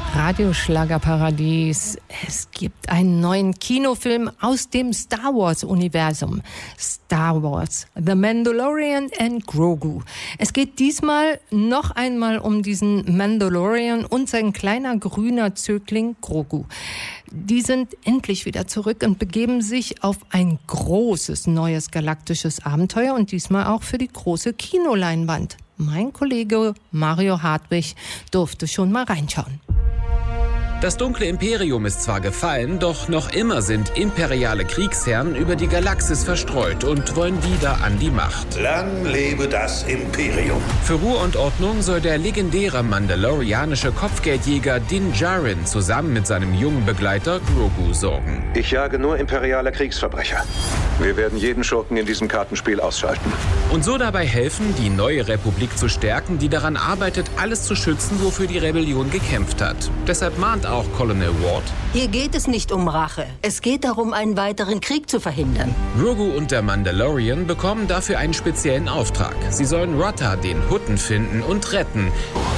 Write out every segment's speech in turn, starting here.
Radio Schlagerparadies. Es gibt einen neuen Kinofilm aus dem Star Wars-Universum. Star Wars, The Mandalorian and Grogu. Es geht diesmal noch einmal um diesen Mandalorian und sein kleiner grüner Zögling Grogu. Die sind endlich wieder zurück und begeben sich auf ein großes neues galaktisches Abenteuer und diesmal auch für die große Kinoleinwand. Mein Kollege Mario Hartwig durfte schon mal reinschauen. Das dunkle Imperium ist zwar gefallen, doch noch immer sind imperiale Kriegsherren über die Galaxis verstreut und wollen wieder an die Macht. Lang lebe das Imperium. Für Ruhe und Ordnung soll der legendäre mandalorianische Kopfgeldjäger Din Djarin zusammen mit seinem jungen Begleiter Grogu sorgen. Ich jage nur imperiale Kriegsverbrecher. Wir werden jeden Schurken in diesem Kartenspiel ausschalten. Und so dabei helfen, die neue Republik zu stärken, die daran arbeitet, alles zu schützen, wofür die Rebellion gekämpft hat. Deshalb mahnt auch Colonel Ward: Hier geht es nicht um Rache. Es geht darum, einen weiteren Krieg zu verhindern. Grogu und der Mandalorian bekommen dafür einen speziellen Auftrag. Sie sollen Rotta, den Hutten, finden und retten.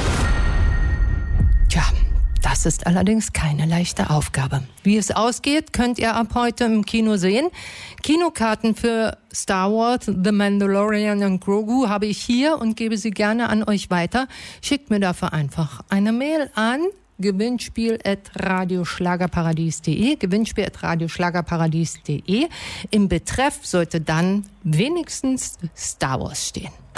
Tja, das ist allerdings keine leichte Aufgabe. Wie es ausgeht, könnt ihr ab heute im Kino sehen. Kinokarten für Star Wars, The Mandalorian und Grogu habe ich hier und gebe sie gerne an euch weiter. Schickt mir dafür einfach eine Mail an gewinnspiel@radioschlagerparadies.de, gewinnspiel@radioschlagerparadies.de. Im Betreff sollte dann wenigstens Star Wars stehen.